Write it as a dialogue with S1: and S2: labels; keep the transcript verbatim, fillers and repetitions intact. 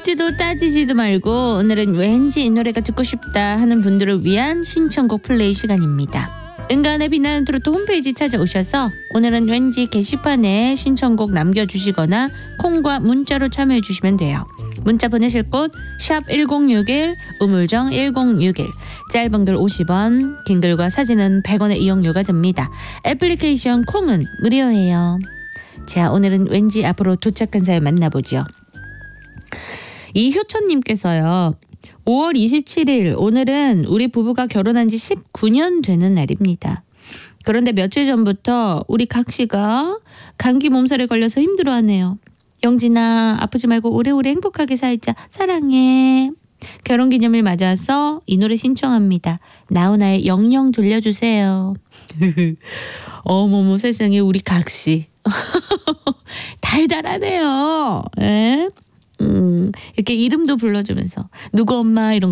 S1: 묻지도 따지지도 말고 오늘은 왠지 이 노래가 듣고 싶다 하는 분들을 위한 신청곡 플레이 시간입니다. 은간의 빛나는 트로트 홈페이지 찾아오셔서 오늘은 왠지 게시판에 신청곡 남겨주시거나 콩과 문자로 참여해 주시면 돼요. 문자 보내실 곳 샵 일공육일, 우물정 일공육일, 짧은 글 오십 원, 긴 글과 사진은 백 원의 이용료가 듭니다. 애플리케이션 콩은 무료예요. 자, 오늘은 왠지 앞으로 도착한 사연 만나보죠. 이효천님께서요. 오월 이십칠일 오늘은 우리 부부가 결혼한 지 십구 년 되는 날입니다. 그런데 며칠 전부터 우리 각씨가 감기 몸살에 걸려서 힘들어하네요. 영진아, 아프지 말고 오래오래 행복하게 살자. 사랑해. 결혼기념일 맞아서 이 노래 신청합니다. 나훈아의 영영 들려주세요. 어머머 세상에 우리 각씨. 달달하네요. 에? 음, 이렇게 이름도 불러주면서 누구 엄마 이런